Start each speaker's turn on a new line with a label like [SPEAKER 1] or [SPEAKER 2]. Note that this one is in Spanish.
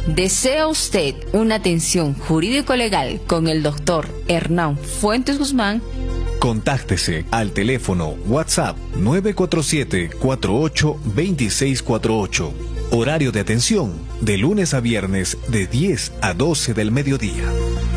[SPEAKER 1] ¿Desea usted una atención jurídico-legal con el doctor Hernán Fuentes Guzmán?
[SPEAKER 2] Contáctese al teléfono WhatsApp 947-482648. Horario de atención de lunes a viernes de 10 a 12 del mediodía.